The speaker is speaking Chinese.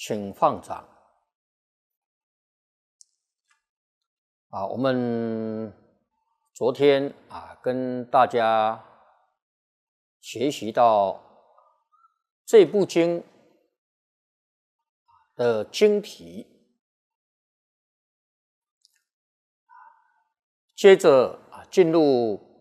请放掌。我们昨天跟大家学习到这部经的经题，接着进入